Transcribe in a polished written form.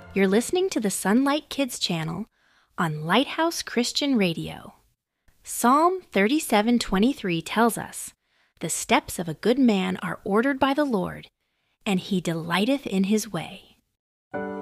You're listening to the Sunlight Kids channel on Lighthouse Christian Radio. Psalm 37:23 tells us, "The steps of a good man are ordered by the Lord, and he delighteth in his way."